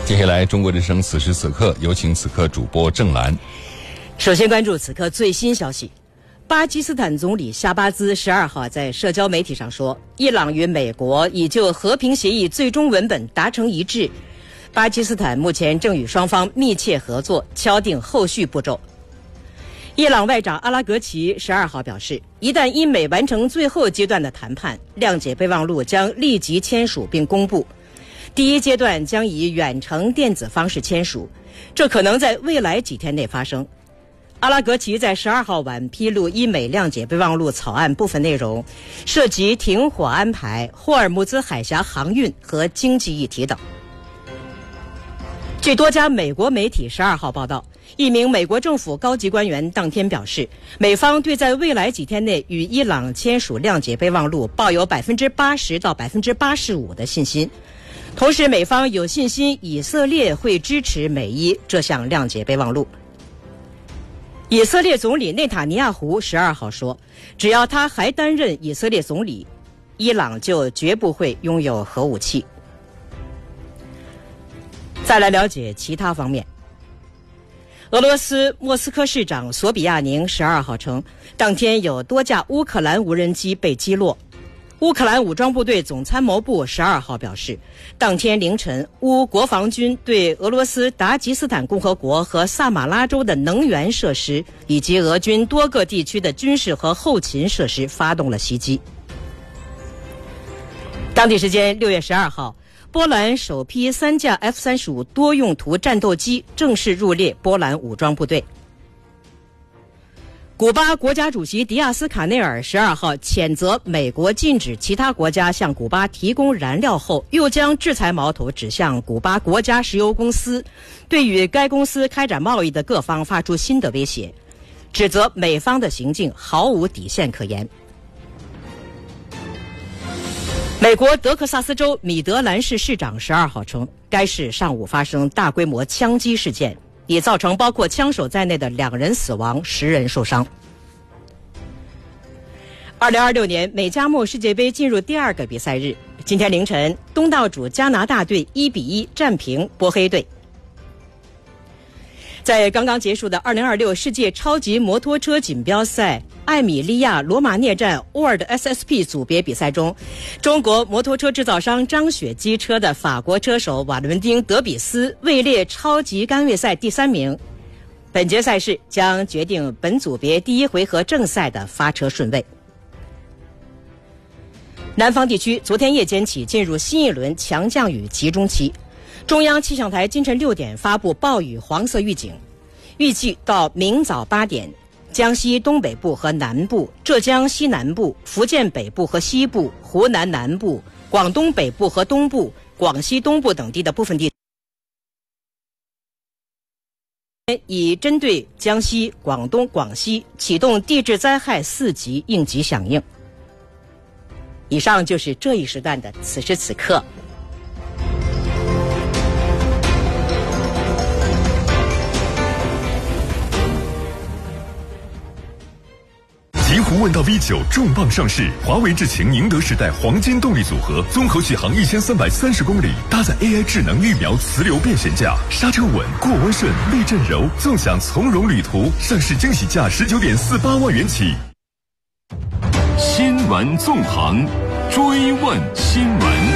接下来，中国之声此时此刻有请此刻主播郑兰。 首先关注此刻最新消息。巴基斯坦总理夏巴兹12号在社交媒体上说，伊朗与美国已就和平协议最终文本达成一致，巴基斯坦目前正与双方密切合作，敲定后续步骤。伊朗外长阿拉格齐12号表示，一旦英美完成最后阶段的谈判，谅解备忘录将立即签署并公布。第一阶段将以远程电子方式签署，这可能在未来几天内发生。阿拉格齐在12号晚披露伊美谅解备忘录草案部分内容，涉及停火安排、霍尔木兹海峡航运和经济议题等。据多家美国媒体12号报道，一名美国政府高级官员当天表示，美方对在未来几天内与伊朗签署谅解备忘录抱有80%到85%的信心。同时，美方有信心以色列会支持美伊这项谅解备忘录。以色列总理内塔尼亚胡12号说，只要他还担任以色列总理，伊朗就绝不会拥有核武器。再来了解其他方面。俄罗斯莫斯科市长索比亚宁12号称，当天有多架乌克兰无人机被击落。乌克兰武装部队总参谋部12号表示，当天凌晨，乌国防军对俄罗斯达吉斯坦共和国和萨马拉州的能源设施以及俄军多个地区的军事和后勤设施发动了袭击。当地时间6月12号，波兰首批3架 F-35多用途战斗机正式入列波兰武装部队。古巴国家主席迪亚斯卡内尔12号谴责美国禁止其他国家向古巴提供燃料后，又将制裁矛头指向古巴国家石油公司，对与该公司开展贸易的各方发出新的威胁，指责美方的行径毫无底线可言。美国德克萨斯州米德兰市市长12号称，该市上午发生大规模枪击事件，已造成包括枪手在内的2人死亡，10人受伤。2026年美加墨世界杯进入第2个比赛日，今天凌晨，东道主加拿大队1-1战平波黑队。在刚刚结束的2026世界超级摩托车锦标赛艾米利亚罗马涅站 World SSP 组别比赛中，中国摩托车制造商张雪机车的法国车手瓦伦丁·德比斯位列超级杆位赛第3名。本届赛事将决定本组别第1回合正赛的发车顺位。南方地区昨天夜间起进入新一轮强降雨集中期，中央气象台今晨6点发布暴雨黄色预警，预计到明早8点，江西东北部和南部、浙江西南部、福建北部和西部、湖南南部、广东北部和东部、广西东部等地的部分地区，已针对江西、广东、广西启动地质灾害4级应急响应。以上就是这一时段的此时此刻。 极狐问道 V9 重磅上市，华为智擎宁德时代黄金动力组合，综合续航1330公里，搭载 AI 智能预瞄磁流变悬架，刹车稳，过弯顺，避震柔，纵享从容旅途。上市惊喜价19.48万元起。 新闻纵横，追问新闻。